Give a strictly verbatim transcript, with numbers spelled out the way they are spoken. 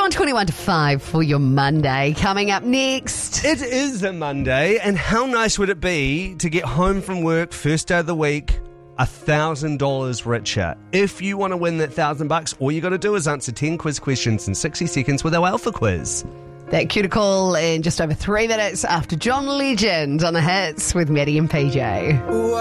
on twenty-one to five for your Monday. Coming up next. It is a Monday, and how nice would it be to get home from work first day of the week one thousand dollars richer? If you want to win that one thousand bucks, all you got to do is answer ten quiz questions in sixty seconds with our Alpha Quiz. That cue to call in just over three minutes after John Legend on the hits with Maddie and P J.